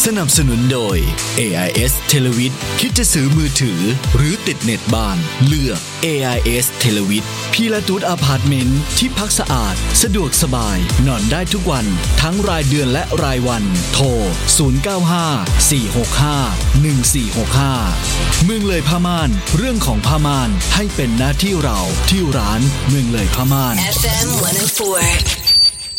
สนับสนุนโดย AIS Televid คิดจะซื้อมือถือหรือติดเน็ตบ้านเลือก AIS Televid พีลาตูดอพาร์ตเมนต์ที่พักสะอาดสะดวกสบายนอนได้ทุกวันทั้งรายเดือนและรายวันโทร0954651465เมืองเลยผ้าม่านเรื่องของผ้าม่านให้เป็นหน้าที่เราที่ร้านเมืองเลยผ้าม่าน FM 104